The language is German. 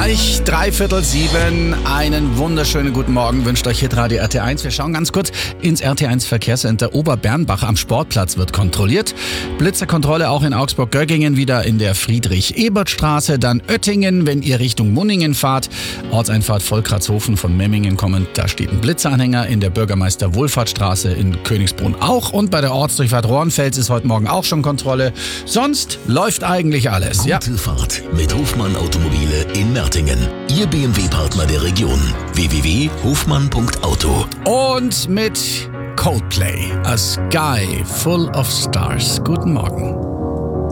Gleich 6:45. Einen wunderschönen guten Morgen wünscht euch Hitradio RT1. Wir schauen ganz kurz ins RT1 Verkehrscenter Oberbernbach. Am Sportplatz wird kontrolliert. Blitzerkontrolle auch in Augsburg-Göggingen, wieder in der Friedrich-Ebert-Straße. Dann Oettingen, wenn ihr Richtung Munningen fahrt. Ortseinfahrt Volkratshofen von Memmingen kommend. Da steht ein Blitzeranhänger. In der Bürgermeister-Wohlfahrtstraße in Königsbrunn auch. Und bei der Ortsdurchfahrt Rohrenfels ist heute Morgen auch schon Kontrolle. Sonst läuft eigentlich alles. Gute Fahrt mit Hofmann Automobile in Mertingen. Ihr BMW-Partner der Region. www.hofmann.auto. Und mit Coldplay, A Sky Full of Stars. Guten Morgen.